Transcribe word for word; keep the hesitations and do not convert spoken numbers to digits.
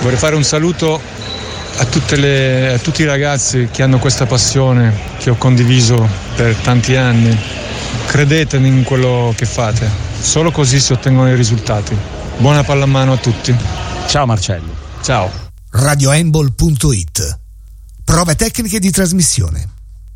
Vorrei fare un saluto a, tutte le, a tutti i ragazzi che hanno questa passione che ho condiviso per tanti anni. Credete in quello che fate, solo così si ottengono i risultati. Buona pallamano a tutti. Ciao Marcello. Ciao. radiohandball punto it. Prove tecniche di trasmissione.